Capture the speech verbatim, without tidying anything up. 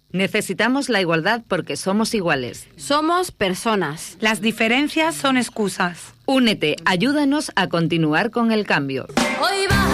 Necesitamos la igualdad porque somos iguales. Somos personas. Las diferencias son excusas. Únete, ayúdanos a continuar con el cambio. Hoy va